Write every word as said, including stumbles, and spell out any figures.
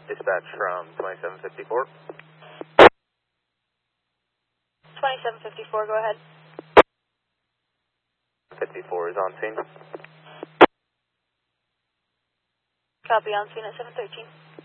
Dispatch from twenty-seven fifty-four. twenty-seven fifty-four, go ahead. fifty-four is on scene. Copy, on scene at seven thirteen.